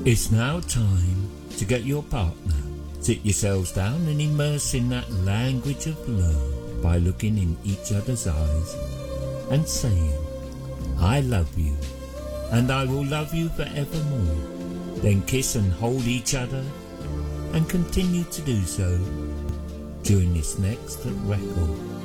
It's now time to get your partner. Sit yourselves down and immerse in that language of love by looking in each other's eyes and saying, I love you and I will love you forevermore. Then kiss and hold each other and continue to do so during this next record.